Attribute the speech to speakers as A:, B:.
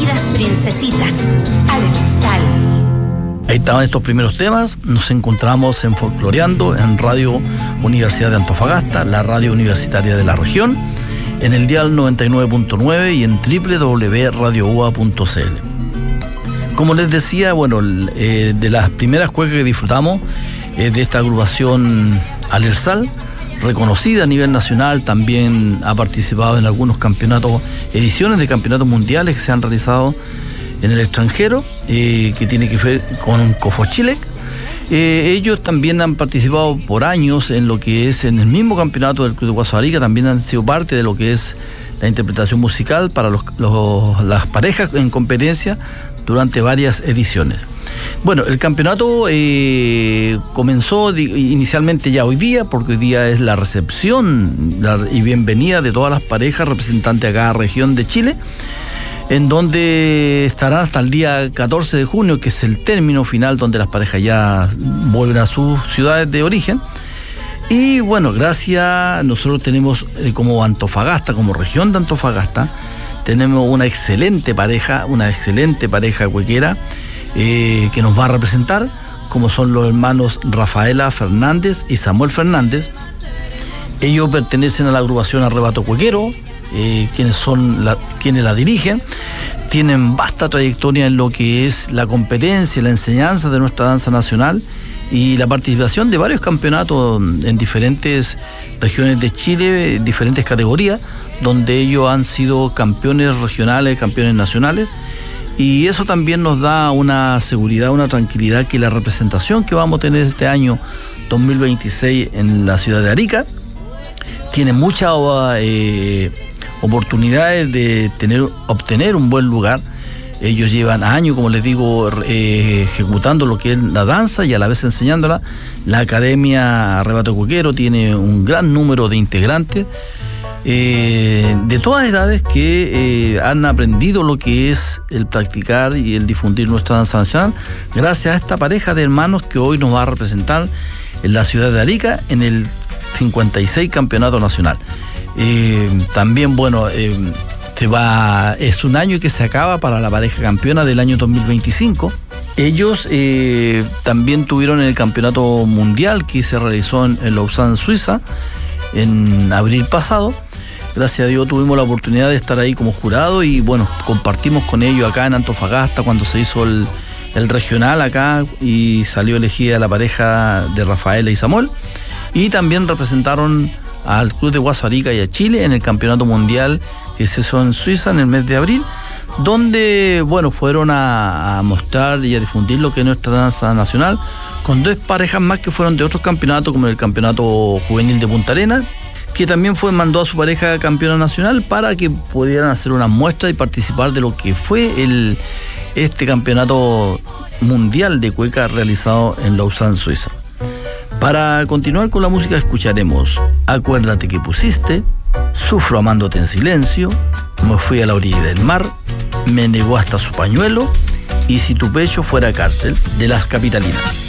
A: queridas princesitas, Alertsal.
B: Ahí estaban estos primeros temas. Nos encontramos en Folcloreando, en Radio Universidad de Antofagasta, la radio universitaria de la región, en el dial 99.9 y en www.radioua.cl. Como les decía, bueno, de las primeras cuecas que disfrutamos de esta agrupación Alertsal, reconocida a nivel nacional, también ha participado en algunos campeonatos, ediciones de campeonatos mundiales que se han realizado en el extranjero, que tiene que ver con Cofochilec. Ellos también han participado por años en lo que es en el mismo campeonato del Club de Guaso de Arica, también han sido parte de lo que es la interpretación musical para las parejas en competencia durante varias ediciones. Bueno, el campeonato comenzó inicialmente ya hoy día, porque hoy día es la recepción y bienvenida de todas las parejas representantes a cada región de Chile, en donde estarán hasta el día 14 de junio, que es el término final, donde las parejas ya vuelven a sus ciudades de origen. Y bueno, nosotros tenemos como Antofagasta, como región de Antofagasta, tenemos una excelente pareja cuequera, que nos va a representar, como son los hermanos Rafaela Fernández y Samuel Fernández. Ellos pertenecen a la agrupación Arrebato Cuequero, quienes la dirigen. Tienen vasta trayectoria en lo que es la competencia, la enseñanza de nuestra danza nacional y la participación de varios campeonatos en diferentes regiones de Chile, diferentes categorías, donde ellos han sido campeones regionales, campeones nacionales. Y eso también nos da una seguridad, una tranquilidad, que la representación que vamos a tener este año 2026 en la ciudad de Arica tiene muchas oportunidades de obtener un buen lugar. Ellos llevan años, como les digo, ejecutando lo que es la danza y a la vez enseñándola. La Academia Arrebato Cuequero tiene un gran número de integrantes de todas edades que han aprendido lo que es el practicar y el difundir nuestra danza nacional, gracias a esta pareja de hermanos que hoy nos va a representar en la ciudad de Arica en el 56 Campeonato Nacional. También, bueno, es un año que se acaba para la pareja campeona del año 2025. Ellos también tuvieron el campeonato mundial que se realizó en Lausanne, Suiza, en abril pasado. Gracias a Dios tuvimos la oportunidad de estar ahí como jurado y bueno, compartimos con ellos acá en Antofagasta cuando se hizo el regional acá y salió elegida la pareja de Rafaela y Samuel. Y también representaron al Club de Guaso Arica y a Chile en el campeonato mundial que se hizo en Suiza en el mes de abril, donde bueno, fueron a mostrar y a difundir lo que es nuestra danza nacional, con dos parejas más que fueron de otros campeonatos, como el campeonato juvenil de Punta Arenas, que también mandó a su pareja campeona nacional para que pudieran hacer una muestra y participar de lo que fue este campeonato mundial de cueca realizado en Lausanne, Suiza. Para continuar con la música escucharemos Acuérdate que pusiste, Sufro amándote en silencio, Me fui a la orilla del mar, Me negó hasta su pañuelo y Si tu pecho fuera cárcel, de Las Capitalinas.